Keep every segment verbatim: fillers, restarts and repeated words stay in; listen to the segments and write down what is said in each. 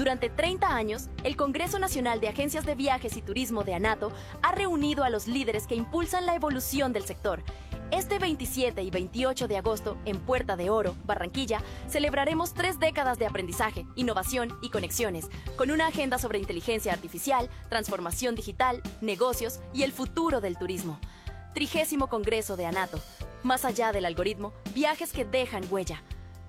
Durante treinta años, el Congreso Nacional de Agencias de Viajes y Turismo de ANATO ha reunido a los líderes que impulsan la evolución del sector. Este veintisiete y veintiocho de agosto, en Puerta de Oro, Barranquilla, celebraremos tres décadas de aprendizaje, innovación y conexiones, con una agenda sobre inteligencia artificial, transformación digital, negocios y el futuro del turismo. Trigésimo Congreso de ANATO. Más allá del algoritmo, viajes que dejan huella.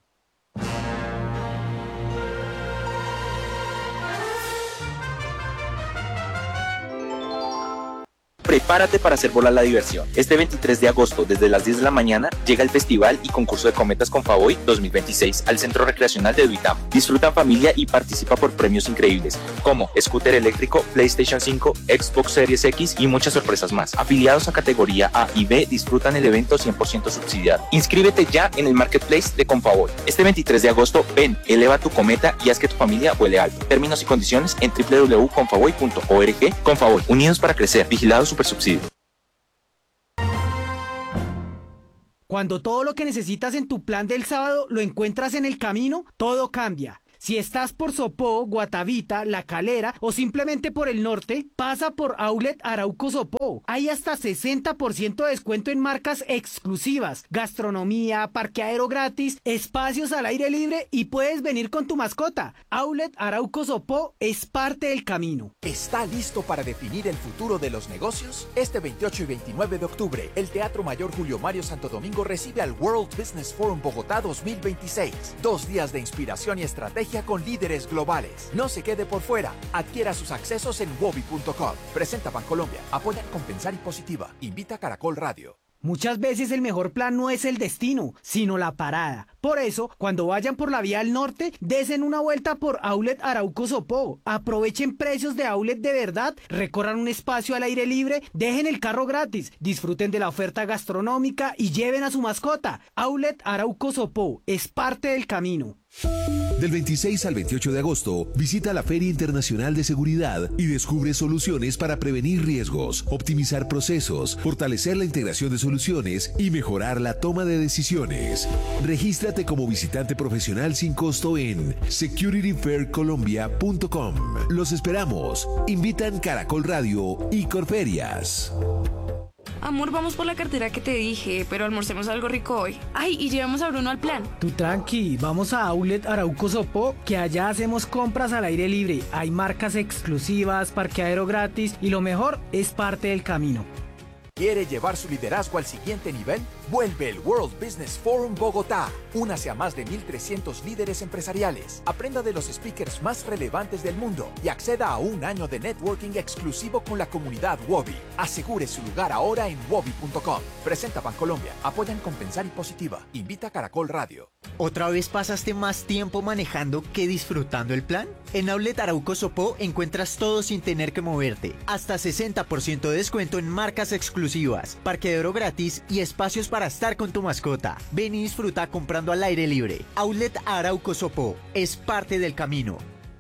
Prepárate para hacer volar la diversión. Este veintitrés de agosto, desde las diez de la mañana, llega el Festival y Concurso de Cometas con Favoi dos mil veintiséis al Centro Recreacional de Duitama. Disfruta en familia y participa por premios increíbles, como scooter eléctrico, PlayStation cinco, Xbox Series X y muchas sorpresas más. Afiliados a categoría A y B disfrutan el evento cien por ciento subsidiado. Inscríbete ya en el Marketplace de Confavoy. Este veintitrés de agosto, ven, eleva tu cometa y haz que tu familia vuele alto. Términos y condiciones en doble u doble u doble u punto confavoy punto org. Confavoy, unidos para crecer, vigilado super subsidio. Cuando todo lo que necesitas en tu plan del sábado lo encuentras en el camino, todo cambia. Si estás por Sopó, Guatavita, La Calera o simplemente por el norte, pasa por Outlet Arauco Sopó. Hay hasta sesenta por ciento de descuento en marcas exclusivas, gastronomía, parqueadero gratis, espacios al aire libre y puedes venir con tu mascota. Outlet Arauco Sopó es parte del camino. ¿Está listo para definir el futuro de los negocios? Este veintiocho y veintinueve de octubre, el Teatro Mayor Julio Mario Santo Domingo recibe al World Business Forum Bogotá dos mil veintiséis. Dos días de inspiración y estrategia con líderes globales. No se quede por fuera. Adquiera sus accesos en wobi punto com. Presenta Bancolombia. Apoya Compensar y Positiva. Invita Caracol Radio. Muchas veces el mejor plan no es el destino, sino la parada. Por eso, cuando vayan por la vía al norte, desen una vuelta por Outlet Arauco Sopó. Aprovechen precios de outlet de verdad, recorran un espacio al aire libre, dejen el carro gratis, disfruten de la oferta gastronómica y lleven a su mascota. Outlet Arauco Sopó es parte del camino. Del veintiséis al veintiocho de agosto, visita la Feria Internacional de Seguridad y descubre soluciones para prevenir riesgos, optimizar procesos, fortalecer la integración de soluciones y mejorar la toma de decisiones. Regístrate como visitante profesional sin costo en security fair colombia punto com. Los esperamos. Invitan Caracol Radio y Corferias. Amor, vamos por la cartera que te dije, pero almorcemos algo rico hoy. Ay, y llevamos a Bruno al plan. Tú tranqui, vamos a Outlet Arauco Sopó, que allá hacemos compras al aire libre. Hay marcas exclusivas, parqueadero gratis y lo mejor, es parte del camino. ¿Quiere llevar su liderazgo al siguiente nivel? Vuelve el World Business Forum Bogotá. Únase a más de mil trescientos líderes empresariales. Aprenda de los speakers más relevantes del mundo y acceda a un año de networking exclusivo con la comunidad Wobi. Asegure su lugar ahora en wobi punto com. Presenta Bancolombia. Apoyan Compensar y Positiva. Invita Caracol Radio. ¿Otra vez pasaste más tiempo manejando que disfrutando el plan? En Outlet Arauco Sopó encuentras todo sin tener que moverte. Hasta sesenta por ciento de descuento en marcas exclusivas, parqueadero gratis y espacios para estar con tu mascota. Ven y disfruta comprando al aire libre. Outlet Arauco Sopó es parte del camino.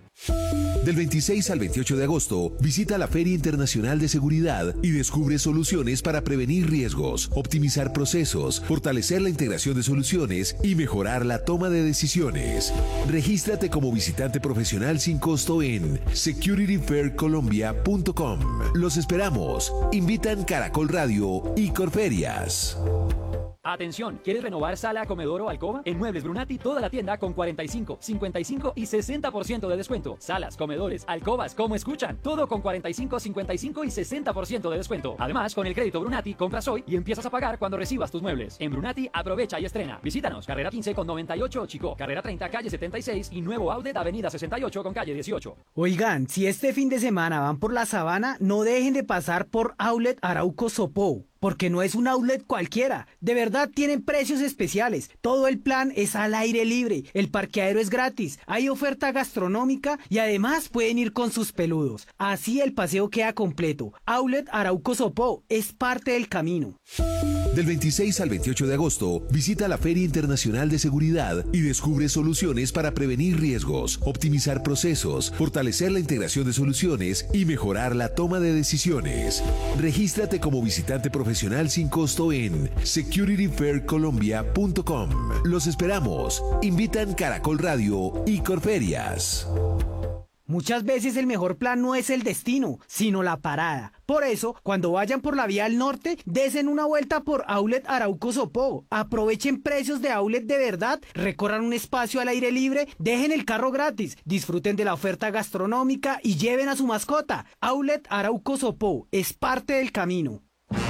Del veintiséis al veintiocho de agosto, visita la Feria Internacional de Seguridad y descubre soluciones para prevenir riesgos, optimizar procesos, fortalecer la integración de soluciones y mejorar la toma de decisiones. Regístrate como visitante profesional sin costo en security fair colombia punto com. Los esperamos. Invitan Caracol Radio y Corferias. Atención, ¿quieres renovar sala, comedor o alcoba? En Muebles Brunati toda la tienda con cuarenta y cinco, cincuenta y cinco y sesenta por ciento de descuento. Salas, comedores, alcobas, como escuchan, todo con cuarenta y cinco, cincuenta y cinco y sesenta por ciento de descuento. Además, con el crédito Brunati compras hoy y empiezas a pagar cuando recibas tus muebles. En Brunati aprovecha y estrena. Visítanos, carrera quince con noventa y ocho Chico, carrera treinta calle setenta y seis y nuevo outlet avenida sesenta y ocho con calle dieciocho. Oigan, si este fin de semana van por la Sabana, no dejen de pasar por Outlet Arauco Sopó, porque no es un outlet cualquiera. De verdad tienen precios especiales. Todo el plan es al aire libre. El parqueadero es gratis. Hay oferta gastronómica y además pueden ir con sus peludos. Así el paseo queda completo. Outlet Arauco Sopó es parte del camino. Del veintiséis al veintiocho de agosto, visita la Feria Internacional de Seguridad y descubre soluciones para prevenir riesgos, optimizar procesos, fortalecer la integración de soluciones y mejorar la toma de decisiones. Regístrate como visitante profesional sin costo en security fair colombia punto com. Los esperamos. Invitan Caracol Radio y Corferias. Muchas veces el mejor plan no es el destino, sino la parada. Por eso, cuando vayan por la vía al norte, desen una vuelta por Outlet Arauco Sopó. Aprovechen precios de outlet de verdad, recorran un espacio al aire libre, dejen el carro gratis, disfruten de la oferta gastronómica y lleven a su mascota. Outlet Arauco Sopó es parte del camino.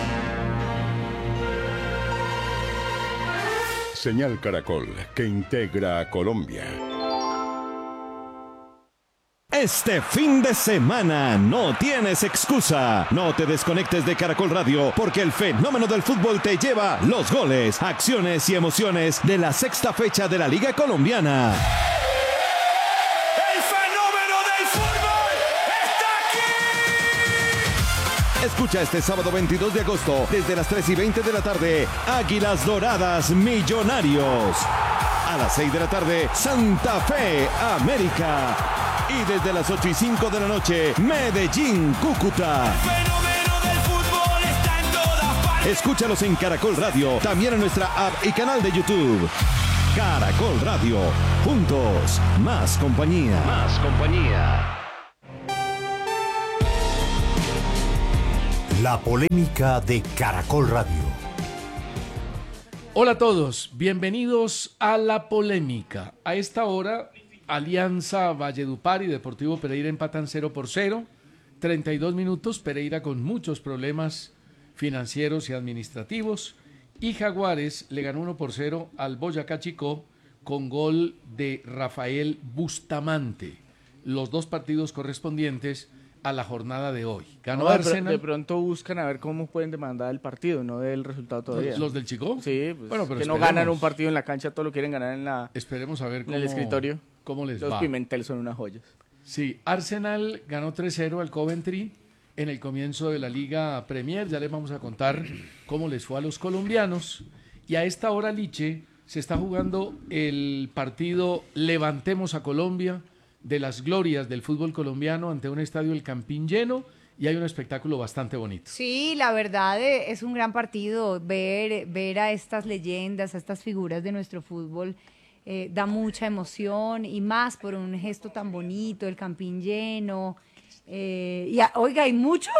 Señal Caracol, que integra a Colombia. Este fin de semana no tienes excusa. No te desconectes de Caracol Radio porque el fenómeno del fútbol te lleva los goles, acciones y emociones de la sexta fecha de la Liga Colombiana. ¡El fenómeno del fútbol está aquí! Escucha este sábado veintidós de agosto desde las tres y veinte de la tarde Águilas Doradas Millonarios. A las seis de la tarde Santa Fe América. Y desde las ocho y cinco de la noche, Medellín, Cúcuta. El fenómeno del fútbol está en todas partes. Escúchalos en Caracol Radio, también en nuestra app y canal de YouTube. Caracol Radio, juntos, más compañía. Más compañía. La polémica de Caracol Radio. Hola a todos, bienvenidos a La Polémica. A esta hora, Alianza Valledupar y Deportivo Pereira empatan cero por cero, treinta y dos minutos, Pereira con muchos problemas financieros y administrativos, y Jaguares le ganó uno por cero al Boyacá Chicó con gol de Rafael Bustamante, los dos partidos correspondientes a la jornada de hoy. Ganó no, de, Arsenal. De pronto buscan a ver cómo pueden demandar el partido, no del resultado todavía. ¿Los, los del Chicó? Sí, pues, bueno, pero que esperemos. no ganan un partido en la cancha, todo lo quieren ganar en la Esperemos a ver cómo, en el escritorio. cómo les Los va. Pimentel son unas joyas. Sí, Arsenal ganó tres cero al Coventry en el comienzo de la Liga Premier. Ya les vamos a contar cómo les fue a los colombianos. Y a esta hora, Liche, se está jugando el partido Levantemos a Colombia, de las glorias del fútbol colombiano, ante un estadio El Campín lleno, y hay un espectáculo bastante bonito. Sí, la verdad eh, es un gran partido. Ver, ver a estas leyendas, a estas figuras de nuestro fútbol, eh, da mucha emoción, y más por un gesto tan bonito, el Campín lleno. Eh, y a, oiga, hay muchos,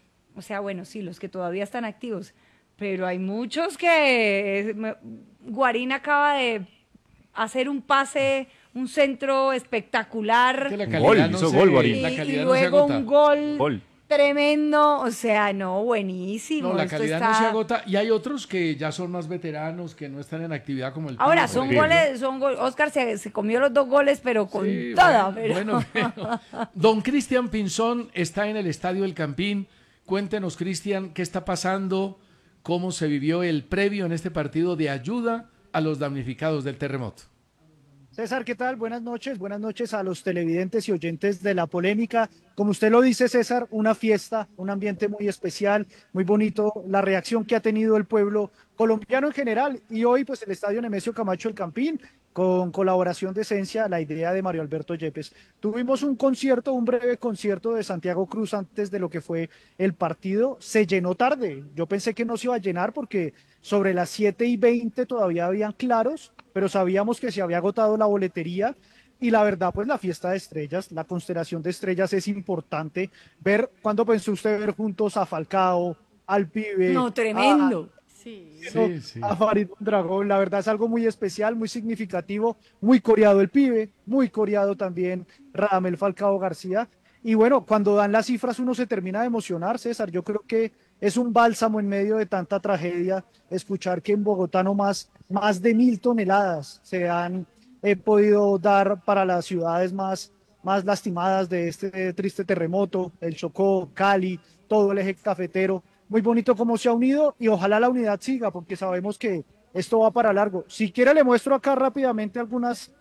o sea, bueno, sí, los que todavía están activos, pero hay muchos que... Eh, Guarín acaba de hacer un pase... un centro espectacular. La calidad gol, no hizo se, gol, y, la calidad y no se luego agota. un gol, Gol. tremendo, o sea, no, buenísimo. No, la esto calidad está... no se agota, y hay otros que ya son más veteranos, que no están en actividad como el Ahora, Pino, son por ejemplo. goles, son goles, Oscar se, se comió los dos goles, pero con Sí, toda. bueno, pero... bueno, pero don Cristian Pinzón está en el Estadio El Campín. Cuéntenos, Cristian, qué está pasando, cómo se vivió el previo en este partido de ayuda a los damnificados del terremoto. César, ¿qué tal? Buenas noches, buenas noches a los televidentes y oyentes de La Polémica. Como usted lo dice, César, una fiesta, un ambiente muy especial, muy bonito, la reacción que ha tenido el pueblo colombiano en general, y hoy pues el Estadio Nemesio Camacho El Campín, con colaboración de Esencia, la idea de Mario Alberto Yepes. Tuvimos un concierto, un breve concierto de Santiago Cruz antes de lo que fue el partido. Se llenó tarde, yo pensé que no se iba a llenar porque sobre las siete y veinte todavía habían claros, pero sabíamos que se había agotado la boletería. Y la verdad, pues la fiesta de estrellas, la constelación de estrellas es importante. Ver, ¿cuándo pensó usted ver juntos a Falcao, al Pibe? No, tremendo. A, sí, sí, sí. a Farid Mondragón? La verdad es algo muy especial, muy significativo, muy coreado el Pibe, muy coreado también Radamel Falcao García. Y bueno, cuando dan las cifras uno se termina de emocionar, César. Yo creo que es un bálsamo en medio de tanta tragedia escuchar que en Bogotá no más, más de mil toneladas se han he podido dar para las ciudades más, más lastimadas de este triste terremoto, el Chocó, Cali, todo el eje cafetero. Muy bonito cómo se ha unido, y ojalá la unidad siga, porque sabemos que esto va para largo. Si quiere le muestro acá rápidamente algunas,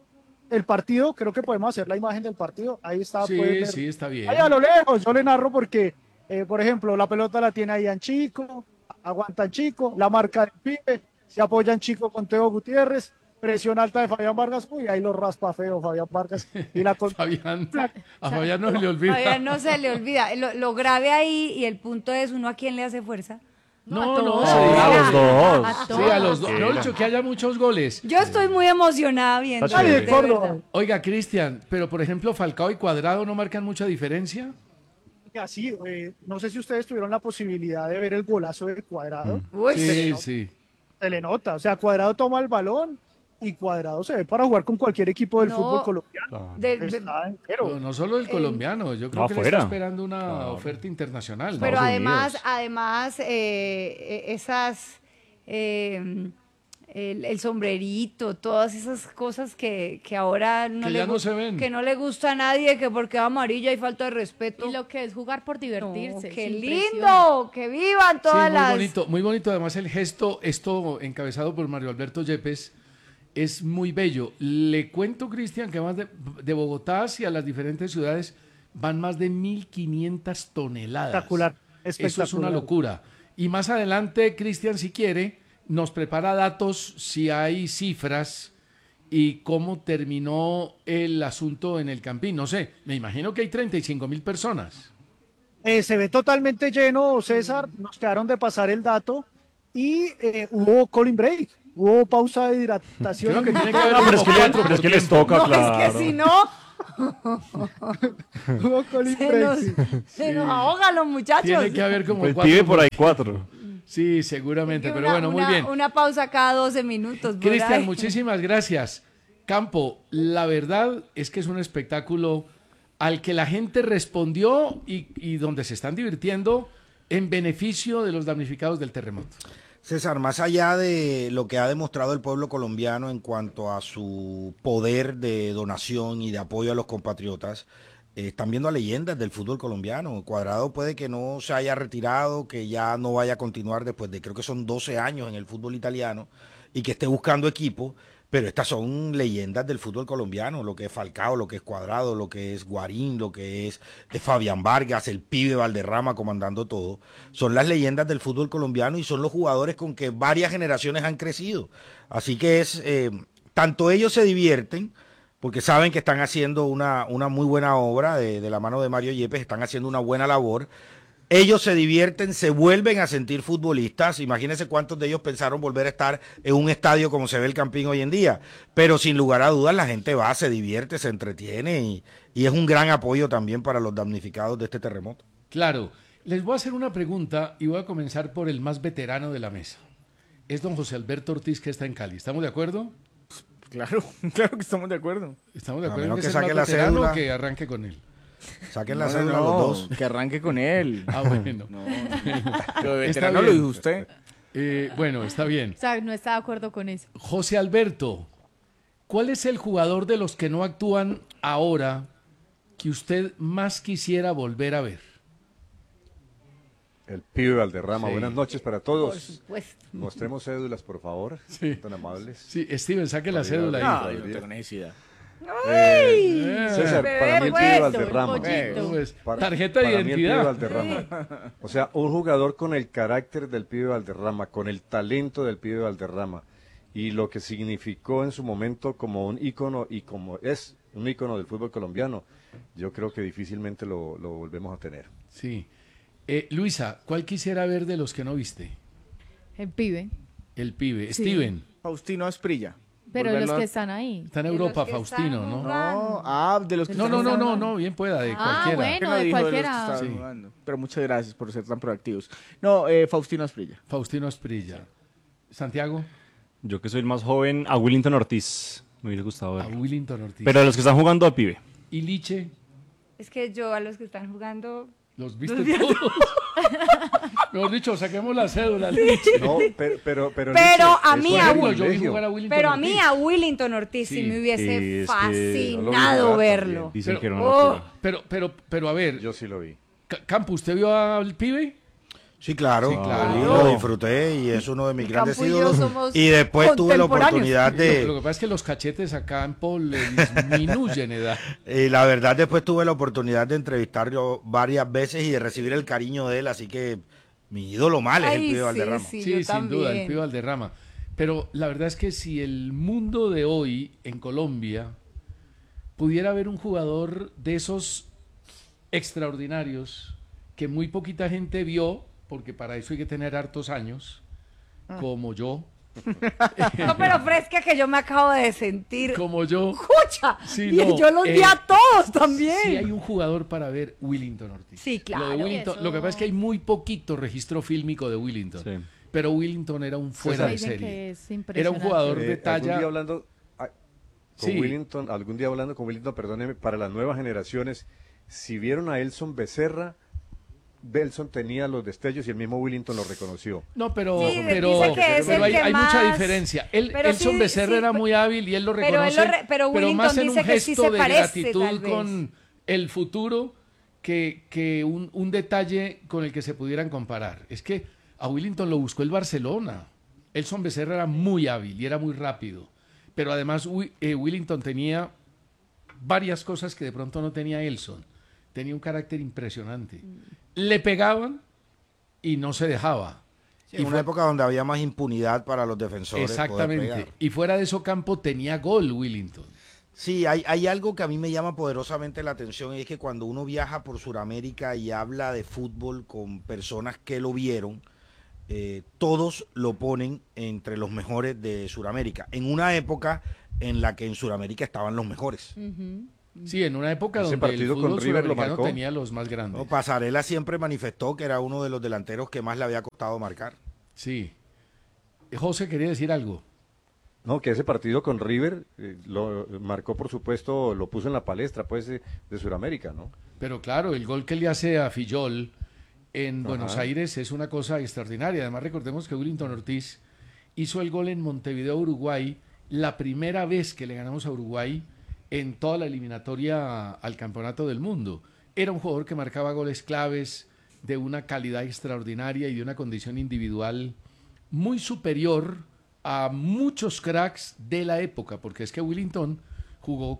el partido, creo que podemos hacer la imagen del partido, ahí está. Sí, ver. sí, está bien. Ahí a lo lejos, yo le narro porque, eh, por ejemplo, la pelota la tiene ahí en Chico, aguantan Chico, la marca del Pibe, se apoyan Chico con Teo Gutiérrez, presión alta de Fabián Vargas, uy, ahí lo raspa feo Fabián Vargas. Y la con... Fabián, a Fabián no se le olvida. Fabián no se le olvida. Lo, lo grave ahí, y el punto es, uno a quién le hace fuerza. No, a no, todos. se diga. A los dos. A Sí, a los dos. todos. No he dicho que haya muchos goles. Yo estoy muy emocionada viendo. Está chévere. de verdad. Oiga, Cristian, pero por ejemplo, Falcao y Cuadrado no marcan mucha diferencia. Así, eh, no sé si ustedes tuvieron la posibilidad de ver el golazo de Cuadrado. Uy, se, le Sí, nota, sí. se le nota, o sea, Cuadrado toma el balón y Cuadrado se ve para jugar con cualquier equipo del No, fútbol colombiano. de- de- Está entero. No, no solo el colombiano, yo creo No, que le afuera. está esperando una oferta internacional. ¿no? Pero Estados además, Unidos. además, eh, eh, esas, eh, el, el sombrerito, todas esas cosas que, que ahora no, Que le, ya no gu- se ven. que no le gusta a nadie, que porque es amarilla hay falta de respeto. Y lo que es jugar por divertirse. No, ¡qué sin lindo! presión. ¡Que vivan Sí, todas muy las... bonito, muy bonito además el gesto, esto encabezado por Mario Alberto Yepes, es muy bello. Le cuento, Cristian, que más de, de Bogotá hacia las diferentes ciudades van más de mil quinientas toneladas. Espectacular, Eso es una espectacular. locura. Y más adelante, Cristian, si quiere, nos prepara datos, si hay cifras y cómo terminó el asunto en el Campín. No sé, me imagino que hay treinta y cinco mil personas. Eh, se ve totalmente lleno, César, nos quedaron de pasar el dato y eh, hubo cooling break, hubo pausa de hidratación. Creo que tiene que haber No, pero es que, como le- cuatro pero es por que les tiempo. toca, No, claro. es que si no... Hubo cooling se break, nos, sí. se nos ahogan los muchachos. Tiene que haber como Pues cuatro pide por ahí cuatro. Sí, seguramente, Una- pero bueno, muy una- bien. Una pausa cada doce minutos. por Cristian, ahí. muchísimas gracias. Campo, la verdad es que es un espectáculo al que la gente respondió y, y donde se están divirtiendo en beneficio de los damnificados del terremoto. César, más allá de lo que ha demostrado el pueblo colombiano en cuanto a su poder de donación y de apoyo a los compatriotas, eh, están viendo a leyendas del fútbol colombiano. Cuadrado puede que no se haya retirado, que ya no vaya a continuar después de creo que son doce años en el fútbol italiano y que esté buscando equipo, pero estas son leyendas del fútbol colombiano, lo que es Falcao, lo que es Cuadrado, lo que es Guarín, lo que es, es Fabián Vargas, el pibe Valderrama comandando todo. Son las leyendas del fútbol colombiano y son los jugadores con que varias generaciones han crecido. Así que es, eh, tanto ellos se divierten, porque saben que están haciendo una, una muy buena obra de, de la mano de Mario Yepes, están haciendo una buena labor. Ellos se divierten, se vuelven a sentir futbolistas. Imagínense cuántos de ellos pensaron volver a estar en un estadio como se ve el Campín hoy en día. Pero sin lugar a dudas la gente va, se divierte, se entretiene y, y es un gran apoyo también para los damnificados de este terremoto. Claro, les voy a hacer una pregunta y voy a comenzar por el más veterano de la mesa. Es don José Alberto Ortiz, que está en Cali. ¿Estamos de acuerdo? Claro, claro que estamos de acuerdo. Estamos de A acuerdo en menos que, que es el saque más la veterano cédula. o que arranque con él. Saquen la No, cédula no, los dos. que arranque con él. Ah, bueno. No, Está lo de veterano bien. lo dijo usted. Eh, bueno, está bien. O sea, no está de acuerdo con eso. José Alberto, ¿cuál es el jugador de los que no actúan ahora que usted más quisiera volver a ver? El pibe Valderrama. Sí. Buenas noches para todos. Por supuesto. Mostremos cédulas, por favor. Sí. Tan amables. Sí, Steven, saque la Para cédula ir ahí. a- No, yo no tengo necesidad. ¡Ay! Eh, César, bebé para mí el puesto, pibe el Valderrama. pollito. Pues, Para- tarjeta de para mí el pibe identidad. Valderrama. O sea, un jugador con el carácter del pibe Valderrama, con el talento del pibe Valderrama y lo que significó en su momento como un ícono y como es un ícono del fútbol colombiano, yo creo que difícilmente lo, lo volvemos a tener. Sí. Eh, Luisa, ¿cuál quisiera ver de los que no viste? El pibe. El pibe. Sí. Steven, Faustino Asprilla. Pero los Volverlo a- que están ahí. está en De Europa, los que Faustino, están ¿no? jugando. No, ah, de los que No, están no, no, no, jugando. no, bien pueda, de Ah, cualquiera. bueno. Que de no dijo de los que cualquiera. estaban Sí. jugando. Pero muchas gracias por ser tan proactivos. No, eh, Faustino Asprilla. Faustino Asprilla. Santiago, Yo que soy el más joven, a Willington Ortiz. Me hubiera gustado a ver. Willington Ortiz. Pero de los que están jugando al pibe. ¿Y Liche? Es que yo a los que están jugando... ¿Los viste Los vi a todos? Mejor dicho, saquemos la cédula, Liche. No, pero, pero, pero, Pero Liche, a es mí, un a Yo vi privilegio. jugar a Willington Pero a Ortiz. mí, a Willington Ortiz, sí, Sí. me hubiese Sí, es que fascinado no lo vi jugar verlo. también. Dicen Pero- que era una Oh. locura. Pero, pero, pero a ver, Yo sí lo vi. Ca- Campo, ¿usted vio al pibe? Sí, claro, Sí, claro. y lo disfruté y es uno de mis grandes Campo y yo ídolos. somos Y después tuve la contemporáneos. oportunidad Lo, de... lo que pasa es que los cachetes a Campo le disminuyen edad. Y la verdad después tuve la oportunidad de entrevistarlo varias veces y de recibir el cariño de él, así que mi ídolo mal es el Ay, pibe sí, Valderrama. sí, Sí, yo sin también. duda, el pibe Valderrama. Pero la verdad es que si el mundo de hoy en Colombia pudiera haber un jugador de esos extraordinarios que muy poquita gente vio porque para eso hay que tener hartos años, como yo. No, pero fresca que yo me acabo de sentir. Como yo. ¡Escucha! Sí, y no, yo los vi eh, a todos también. Sí, hay un jugador para ver, Willington Ortiz. Sí, claro. Lo, de Willington- Eso- lo que pasa es que hay muy poquito registro fílmico de Willington. Pero Willington era un fuera de Dicen serie. que es Era un impresionante. jugador Eh, de talla. Algún día hablando ah, con Sí. Willington, algún día hablando con Willington, perdóneme, para las nuevas generaciones, si vieron a Elson Becerra, Belson tenía los destellos y el mismo Willington lo reconoció. No, pero, Sí, pero, dice que es pero el hay, que hay mucha más- diferencia. Él, pero Elson sí, Becerra sí, era pe- muy hábil y él lo pero él reconoce, lo re- pero Willington más en un dice que sí gesto se de parece, gratitud tal vez. con el futuro que, que un, un detalle con el que se pudieran comparar. Es que a Willington lo buscó el Barcelona. Elson Becerra era muy hábil y era muy rápido. Pero además Wi- eh, Willington tenía varias cosas que de pronto no tenía Elson. Tenía un carácter impresionante. Le pegaban y no se dejaba. Sí, en una época donde había más impunidad para los defensores. poder Exactamente. pegar. Y fuera de eso campo tenía gol Willington. Sí, hay, hay algo que a mí me llama poderosamente la atención y es que cuando uno viaja por Sudamérica y habla de fútbol con personas que lo vieron, eh, todos lo ponen entre los mejores de Sudamérica, en una época en la que en Sudamérica estaban los mejores. Sí, en una época Ese donde el partido con fútbol River lo sudamericano marcó. tenía los más grandes. No, Pasarela siempre manifestó que era uno de los delanteros que más le había costado marcar. Sí. José quería decir algo. No, que ese partido con River eh, lo marcó, por supuesto, lo puso en la palestra pues de, de Sudamérica, ¿no? Pero claro, el gol que le hace a Fillol en Ajá. Buenos Aires es una cosa extraordinaria. Además, recordemos que Willington Ortiz hizo el gol en Montevideo, Uruguay, la primera vez que le ganamos a Uruguay en toda la eliminatoria al Campeonato del Mundo. Era un jugador que marcaba goles claves de una calidad extraordinaria y de una condición individual muy superior a muchos cracks de la época, porque es que Willington jugó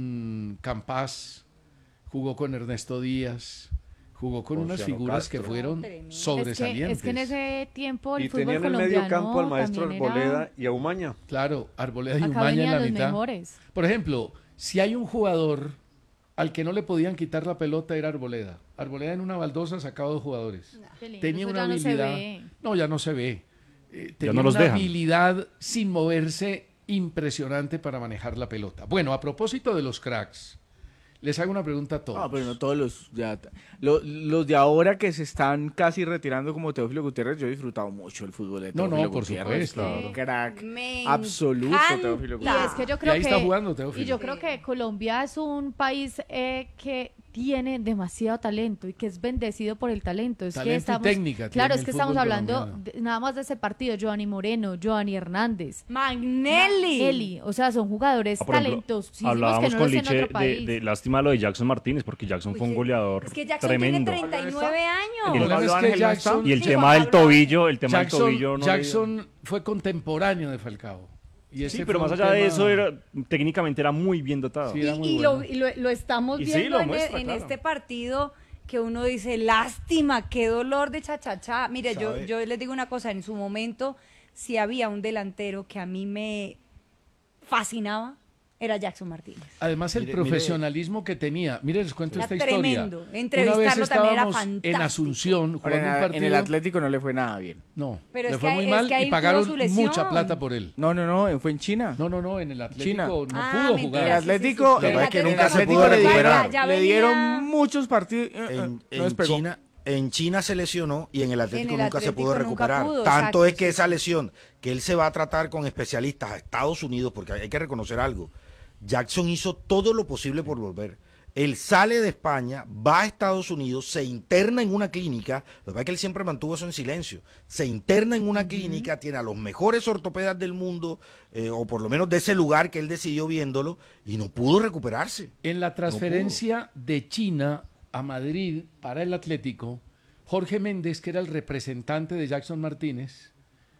con Campas, jugó con Ernesto Díaz, jugó con unas Ponciano figuras que Castro. fueron Es que, sobresalientes. es que en ese tiempo el Y fútbol tenía en el colombiano medio campo al maestro también era- Arboleda y a Umaña. Claro, Arboleda y Acá Umaña en venían la los mitad. mejores. Por ejemplo, si hay un jugador al que no le podían quitar la pelota era Arboleda. Arboleda en una baldosa sacaba dos jugadores. Qué lindo, Tenía eso una ya no se habilidad. ve. No, ya no se ve. Eh, tenía no los una dejan. habilidad sin moverse impresionante para manejar la pelota. Bueno, a propósito de los cracks, les hago una pregunta a todos. No, pero no todos los ya, lo- los de ahora que se están casi retirando como Teófilo Gutiérrez, yo he disfrutado mucho el fútbol de No, Teófilo no, por Gutiérrez. supuesto. Crack Me absoluto encanta. Teófilo Y Gutiérrez. es que yo creo ahí que está jugando Teófilo. y yo creo que Colombia es un país eh, que tiene demasiado talento y que es bendecido por el talento. Es Talento que y estamos, técnica claro, tiene es el que estamos fútbol hablando colombiano. de- nada más de ese partido. Giovanni Moreno, Giovanni Hernández, Magnelli. Eli, o sea, son jugadores Ah, por ejemplo, talentosísimos que hablábamos no con los en Liche otro de, país. de lástima lo de Jackson Martínez, porque Jackson fue un goleador Es que Jackson tremendo. tiene treinta y nueve años. El problema es Pablo que Ángel no Jackson, Y el Sí, tema Juan del Pablo tobillo, el tema Jackson, del tobillo no le- Jackson fue contemporáneo de Falcao. Y ese Sí, pero fue más un allá de tema- eso, era, técnicamente era muy bien dotado. Sí, Y, era muy y bueno. lo, y lo, lo estamos Y sí, viendo lo en, muestra, en claro. este partido que uno dice, lástima, qué dolor de chachachá. Mire, yo, ¿Sabe? yo les digo una cosa, en su momento, si había un delantero que a mí me fascinaba, era Jackson Martínez. Además, el Mire, mire. profesionalismo que tenía. Mire, les cuento Era esta historia. tremendo. Una vez entrevistarlo también era estábamos en fantástico. Asunción Ahora, jugando un en, en partido. el Atlético no le fue nada bien. No, Pero le es fue que muy ahí- mal es que ahí y tuvo pagaron su lesión. mucha plata por él. No, no, no, fue en China. No, no, no, en el Atlético China. no Ah, pudo mentira, jugar. El sí, Atlético, sí, sí. Lo que el pasa es que Atlético nunca se Atlético pudo le dieron- recuperar. Ya Le venía- dieron muchos partidos. eh, eh, En, no en despegó. China, en China se lesionó y en el Atlético En el nunca se pudo Atlético nunca recuperar. pudo, Tanto exacto, es que sí, esa sí. lesión que él se va a tratar con especialistas a Estados Unidos, porque hay que reconocer algo. Jackson hizo todo lo posible por volver. Él sale de España, va a Estados Unidos, se interna en una clínica, lo que pasa es que él siempre mantuvo eso en silencio, se interna en una clínica, tiene a los mejores ortopedas del mundo, eh, o por lo menos de ese lugar que él decidió viéndolo, y no pudo recuperarse. En la transferencia de China a Madrid para el Atlético, Jorge Méndez, que era el representante de Jackson Martínez,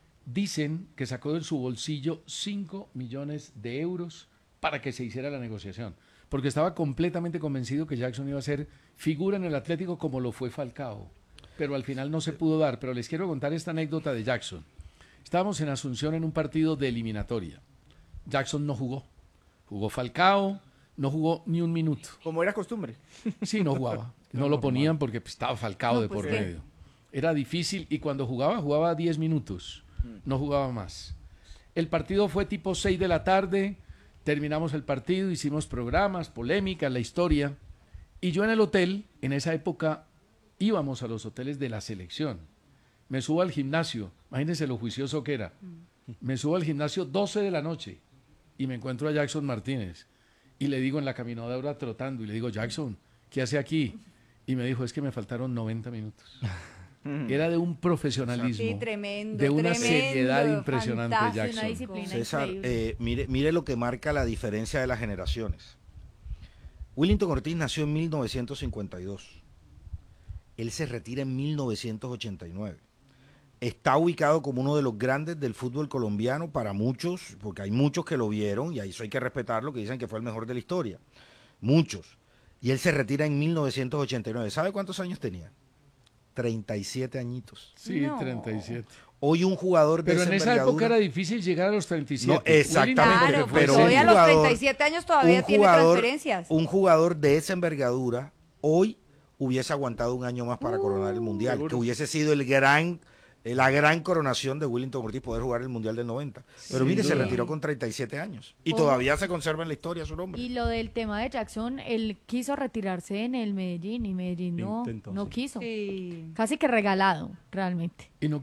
dicen que sacó de su bolsillo cinco millones de euros para que se hiciera la negociación, porque estaba completamente convencido que Jackson iba a ser figura en el Atlético como lo fue Falcao, pero al final no se pudo dar. Pero les quiero contar esta anécdota de Jackson. Estábamos en Asunción en un partido de eliminatoria. Jackson no jugó, jugó Falcao, no jugó ni un minuto. Como era costumbre. Sí, no jugaba. No lo ponían porque pues, estaba Falcao No, de pues, por ¿qué? medio. Era difícil y cuando jugaba, jugaba diez minutos, no jugaba más. El partido fue tipo seis de la tarde, terminamos el partido, hicimos programas, polémicas, la historia. Y yo en el hotel, en esa época, íbamos a los hoteles de la selección. Me subo al gimnasio, imagínense lo juicioso que era. Me subo al gimnasio doce de la noche y me encuentro a Jackson Martínez. Y le digo en la caminadora trotando, y le digo, Jackson, ¿qué hace aquí? Y me dijo, es que me faltaron noventa minutos. Era de un profesionalismo, sí, tremendo, de una tremendo, seriedad impresionante, Jackson. Una disciplina César, increíble. eh, mire, mire lo que marca la diferencia de las generaciones. Willington Ortiz nació en mil novecientos cincuenta y dos. Él se retira en mil novecientos ochenta y nueve. Está ubicado como uno de los grandes del fútbol colombiano para muchos, porque hay muchos que lo vieron, y ahí eso hay que respetarlo, que dicen que fue el mejor de la historia. Muchos. Y él se retira en mil novecientos ochenta y nueve. ¿Sabe cuántos años tenía? treinta y siete añitos. Sí, no. treinta y siete. Hoy un jugador de Pero esa en esa envergadura, época era difícil llegar a los treinta y siete. No, exactamente. Claro, pero pues hoy un a los jugador- treinta y siete años todavía un tiene jugador- transferencias. Un jugador de esa envergadura hoy hubiese aguantado un año más para coronar el Mundial, seguro. que hubiese sido el gran, eh, la gran coronación de Willington Ortiz, poder jugar el Mundial del noventa. Pero Sin mire, se duda. retiró con treinta y siete años. Y Ojo. todavía se conserva en la historia su nombre. Y lo del tema de Jackson, él quiso retirarse en el Medellín y Medellín no, Intentó, no sí. quiso. Sí. Casi que regalado, realmente. Y no